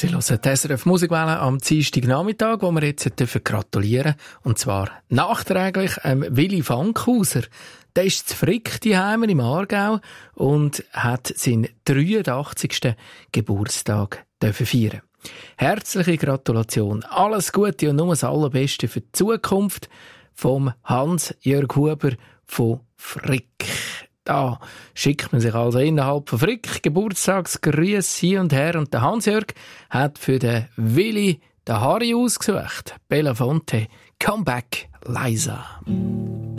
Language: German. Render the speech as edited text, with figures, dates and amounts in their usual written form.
Sie hören die SRF Musikwelle am Dienstagnachmittag, wo wir jetzt gratulieren dürfen. Und zwar nachträglich Willi Fankhauser. Der ist zu Frick daheim im Aargau und hat seinen 83. Geburtstag feiern. Herzliche Gratulation. Alles Gute und nur das Allerbeste für die Zukunft vom Hans-Jörg Huber von Frick. Da schickt man sich also innerhalb von Frick Geburtstagsgrüße hin und her. Und der Hans-Jörg hat für den Willi den Harry ausgesucht. Belafonte, Come Back, Liza.